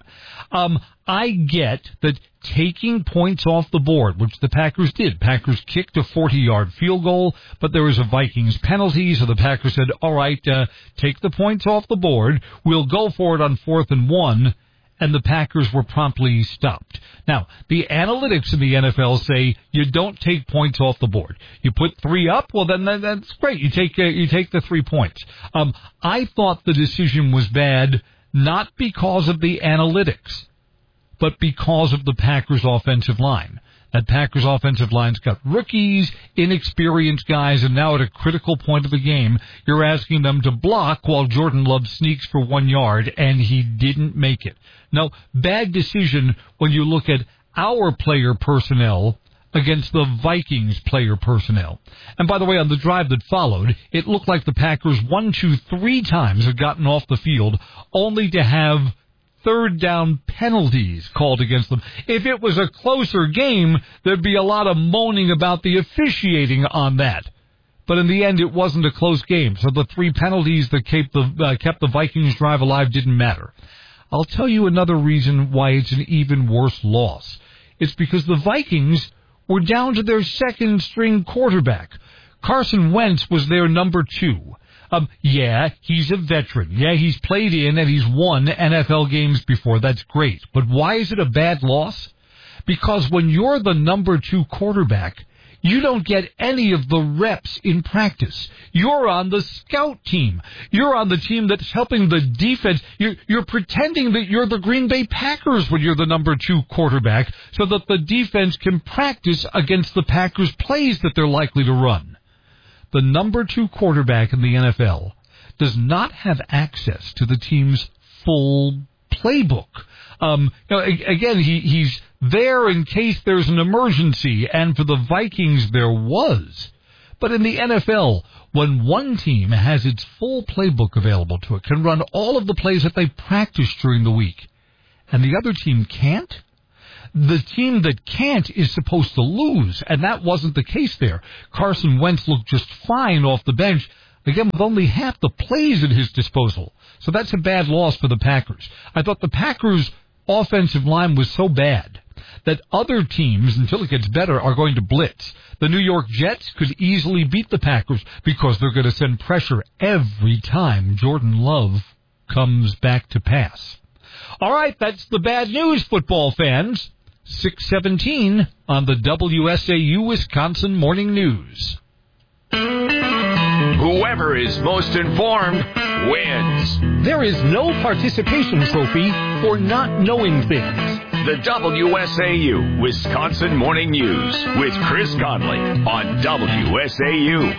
I get that taking points off the board, which the Packers did. Packers kicked a 40-yard field goal, but there was a Vikings penalty, so the Packers said, all right, take the points off the board. We'll go for it on 4th and 1, and the Packers were promptly stopped. Now, the analytics in the NFL say you don't take points off the board. You put 3 up, well, then that's great. You take the 3 points. I thought the decision was bad, not because of the analytics, but because of the Packers' offensive line. That Packers' offensive line's got rookies, inexperienced guys, and now at a critical point of the game, you're asking them to block while Jordan Love sneaks for 1 yard, and he didn't make it. No, bad decision when you look at our player personnel against the Vikings player personnel. And by the way, on the drive that followed, it looked like the Packers 3 times had gotten off the field, only to have 3rd down penalties called against them. If it was a closer game, there'd be a lot of moaning about the officiating on that. But in the end, it wasn't a close game, so the 3 penalties that kept the Vikings drive alive didn't matter. I'll tell you another reason why it's an even worse loss. It's because the Vikings were down to their second-string quarterback. Carson Wentz was their number 2. Yeah, he's a veteran. Yeah, he's played in and he's won NFL games before. That's great. But why is it a bad loss? Because when you're the number 2 quarterback, you don't get any of the reps in practice. You're on the scout team. You're on the team that's helping the defense. You're pretending that you're the Green Bay Packers when you're the number 2 quarterback so that the defense can practice against the Packers' plays that they're likely to run. The number 2 quarterback in the NFL does not have access to the team's full playbook. Again, he's there in case there's an emergency, and for the Vikings there was. But in the NFL, when one team has its full playbook available to it, can run all of the plays that they practice during the week, and the other team can't, the team that can't is supposed to lose, and that wasn't the case there. Carson Wentz looked just fine off the bench, again, with only half the plays at his disposal. So that's a bad loss for the Packers. I thought the Packers' offensive line was so bad that other teams, until it gets better, are going to blitz. The New York Jets could easily beat the Packers because they're going to send pressure every time Jordan Love comes back to pass. All right, that's the bad news, football fans. 6:17 on the WSAU Wisconsin Morning News. Whoever is most informed wins. There is no participation trophy for not knowing things. The WSAU Wisconsin Morning News with Chris Conley on WSAU.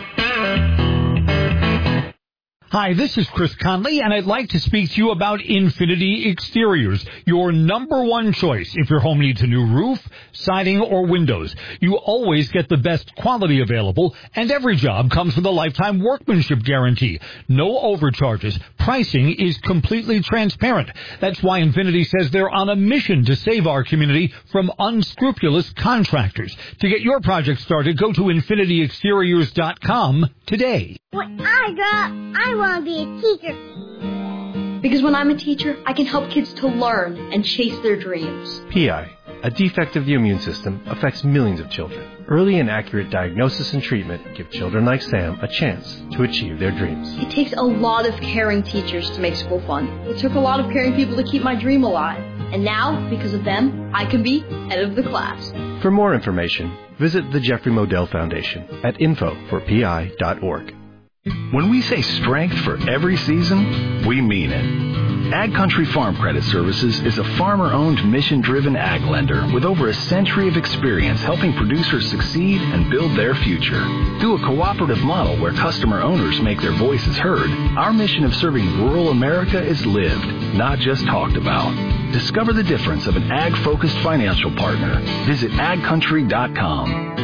Hi, this is Chris Conley, and I'd like to speak to you about Infinity Exteriors, your number one choice if your home needs a new roof, siding, or windows. You always get the best quality available, and every job comes with a lifetime workmanship guarantee. No overcharges. Pricing is completely transparent. That's why Infinity says they're on a mission to save our community from unscrupulous contractors. To get your project started, go to infinityexteriors.com today. When I grow up, I want to be a teacher. Because when I'm a teacher, I can help kids to learn and chase their dreams. PI, a defect of the immune system, affects millions of children. Early and accurate diagnosis and treatment give children like Sam a chance to achieve their dreams. It takes a lot of caring teachers to make school fun. It took a lot of caring people to keep my dream alive. And now, because of them, I can be head of the class. For more information, visit the Jeffrey Modell Foundation at info4pi.org. When we say strength for every season, we mean it. Ag Country Farm Credit Services is a farmer-owned, mission-driven ag lender with over a century of experience helping producers succeed and build their future. Through a cooperative model where customer owners make their voices heard, our mission of serving rural America is lived, not just talked about. Discover the difference of an ag-focused financial partner. Visit agcountry.com.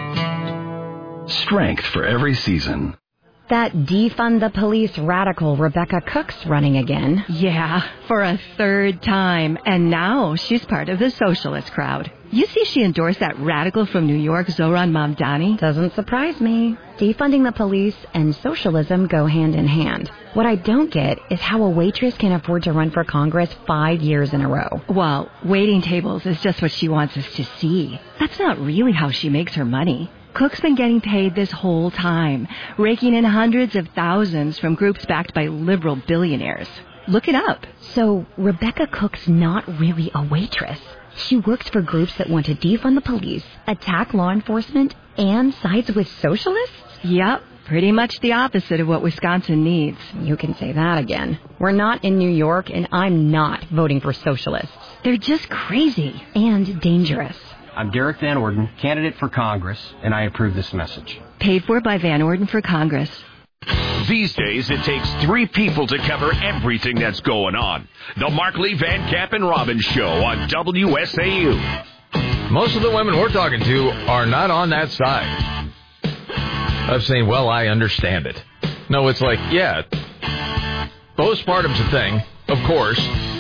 Strength for every season. That defund the police radical Rebecca Cook's running again. Yeah, for a third time. And now she's part of the socialist crowd. You see she endorsed that radical from New York, Zohran Mamdani? Doesn't surprise me. Defunding the police and socialism go hand in hand. What I don't get is how a waitress can afford to run for Congress 5 years in a row. Well, waiting tables is just what she wants us to see. That's not really how she makes her money. Cook's been getting paid this whole time, raking in hundreds of thousands from groups backed by liberal billionaires. Look it up. So Rebecca Cook's not really a waitress. She works for groups that want to defund the police, attack law enforcement, and sides with socialists? Yep, pretty much the opposite of what Wisconsin needs. You can say that again. We're not in New York, and I'm not voting for socialists. They're just crazy. And dangerous. I'm Derek Van Orden, candidate for Congress, and I approve this message. Paid for by Van Orden for Congress. These days, it takes 3 people to cover everything that's going on. The Markley, Van Camp, and Robbins Show on WSAU. Most of the women we're talking to are not on that side of saying, well, I understand it. No, it's like, yeah, postpartum's a thing, of course.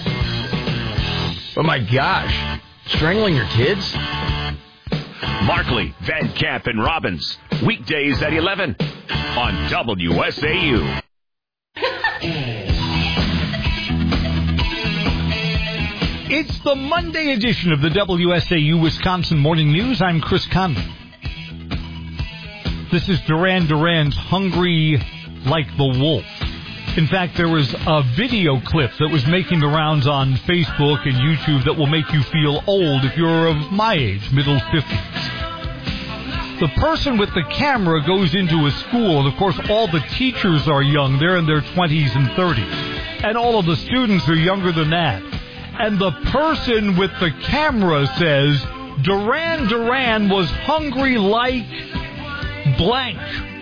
But my gosh, strangling your kids? Markley, Van Camp, and Robbins. Weekdays at 11 on WSAU. It's the Monday edition of the WSAU Wisconsin Morning News. I'm Chris Conley. This is Duran Duran's Hungry Like the Wolf. In fact, there was a video clip that was making the rounds on Facebook and YouTube that will make you feel old if you're of my age, middle 50s. The person with the camera goes into a school, and of course all the teachers are young. They're in their 20s and 30s. And all of the students are younger than that. And the person with the camera says, Duran Duran was hungry like blank.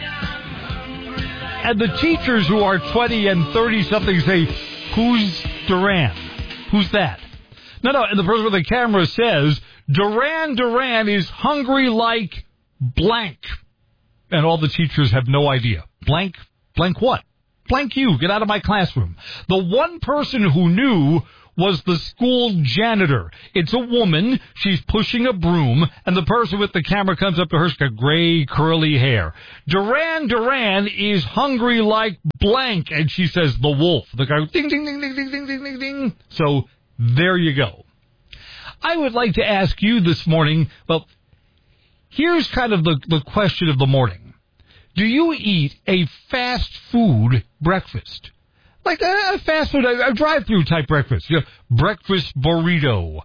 And the teachers who are 20 and 30-something say, who's Duran? Who's that? No, and the person with the camera says, Duran Duran is hungry like blank. And all the teachers have no idea. Blank what? Blank you. Get out of my classroom. The one person who knew was the school janitor. It's a woman. She's pushing a broom, and the person with the camera comes up to her. She's got gray, curly hair. Duran Duran is hungry like blank, and she says, the wolf. The guy, ding, ding, ding, ding, ding, ding, ding, ding, ding. So there you go. I would like to ask you this morning, well, here's kind of the question of the morning. Do you eat a fast food breakfast? Like a fast food, a drive-through type breakfast. You know, breakfast burrito,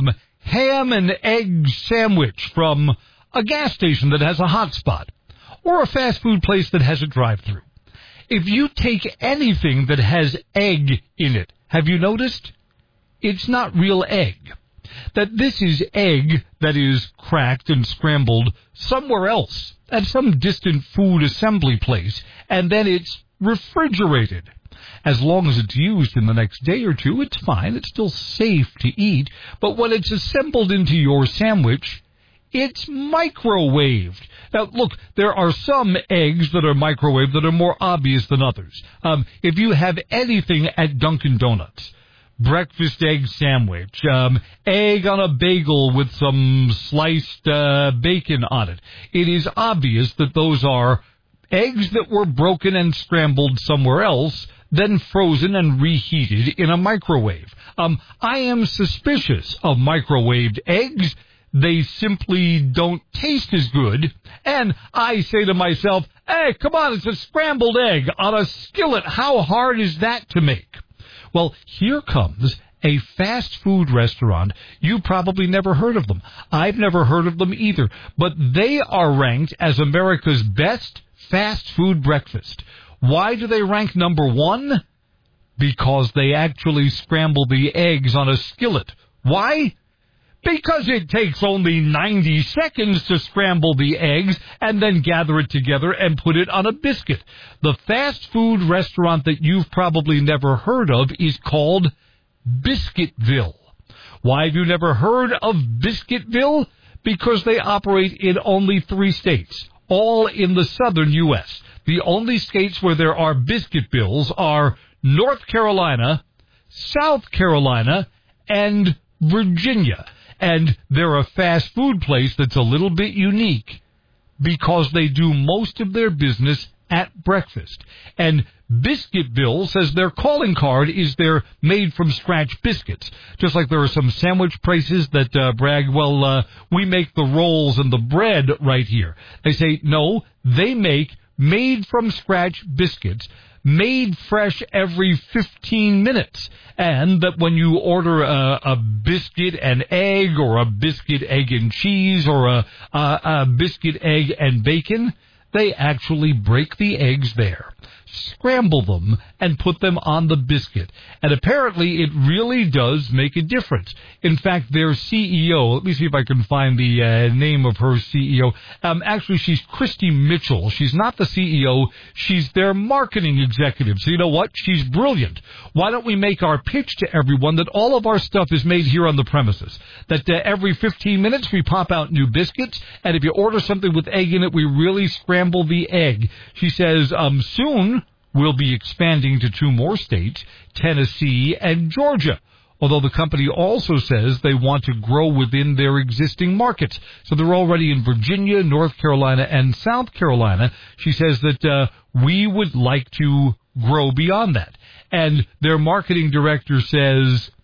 ham and egg sandwich from a gas station that has a hot spot, or a fast food place that has a drive-through. If you take anything that has egg in it, have you noticed? It's not real egg. That this is egg that is cracked and scrambled somewhere else at some distant food assembly place, and then it's refrigerated. As long as it's used in the next day or two, it's fine. It's still safe to eat. But when it's assembled into your sandwich, it's microwaved. Now, look, there are some eggs that are microwaved that are more obvious than others. If you have anything at Dunkin' Donuts, breakfast egg sandwich, egg on a bagel with some sliced bacon on it, it is obvious that those are eggs that were broken and scrambled somewhere else, then frozen and reheated in a microwave. I am suspicious of microwaved eggs. They simply don't taste as good. And I say to myself, hey, come on, it's a scrambled egg on a skillet. How hard is that to make? Well, here comes a fast food restaurant. You probably never heard of them. I've never heard of them either. But they are ranked as America's best fast food breakfast. Why do they rank number one? Because they actually scramble the eggs on a skillet. Why? Because it takes only 90 seconds to scramble the eggs and then gather it together and put it on a biscuit. The fast food restaurant that you've probably never heard of is called Biscuitville. Why have you never heard of Biscuitville? Because they operate in only 3 states, all in the southern U.S. The only states where there are Biscuitvilles are North Carolina, South Carolina, and Virginia. And they're a fast food place that's a little bit unique because they do most of their business at breakfast. And Biscuitville says their calling card is their made-from-scratch biscuits. Just like there are some sandwich places that brag, well, we make the rolls and the bread right here. They say, no, they make made-from-scratch biscuits, made fresh every 15 minutes. And that when you order a biscuit and egg or a biscuit, egg and cheese or a biscuit, egg and bacon, they actually break the eggs there, scramble them, and put them on the biscuit. And apparently it really does make a difference. In fact, their CEO, let me see if I can find the name of her CEO. Actually, she's Christy Mitchell. She's not the CEO. She's their marketing executive. So you know what? She's brilliant. Why don't we make our pitch to everyone that all of our stuff is made here on the premises? That every 15 minutes we pop out new biscuits, and if you order something with egg in it, we really scramble the egg. She says, soon we'll be expanding to 2 more states, Tennessee and Georgia. Although the company also says they want to grow within their existing markets. So they're already in Virginia, North Carolina, and South Carolina. She says that we would like to grow beyond that. And their marketing director says,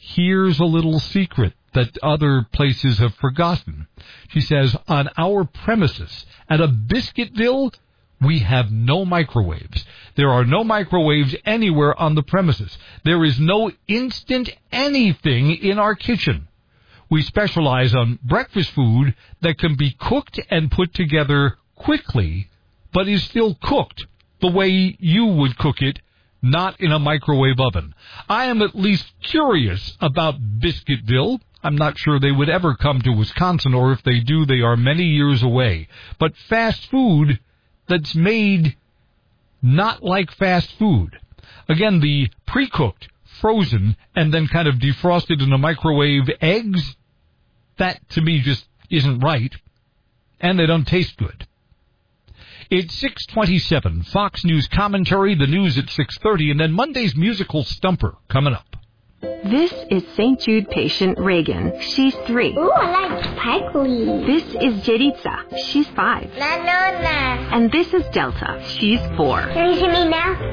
here's a little secret that other places have forgotten. She says, on our premises at a Biscuitville, we have no microwaves. There are no microwaves anywhere on the premises. There is no instant anything in our kitchen. We specialize on breakfast food that can be cooked and put together quickly, but is still cooked the way you would cook it, not in a microwave oven. I am at least curious about Biscuitville. I'm not sure they would ever come to Wisconsin, or if they do, they are many years away. But fast food that's made not like fast food. Again, the pre-cooked, frozen, and then kind of defrosted in a microwave eggs, that to me just isn't right. And they don't taste good. It's 6:27. Fox News commentary, the news at 6:30, and then Monday's musical stumper coming up. This is St. Jude patient Reagan. She's 3. Ooh, I like sparkly. This is Jeritza. She's 5. Na. And this is Delta. She's 4. Can you see me now?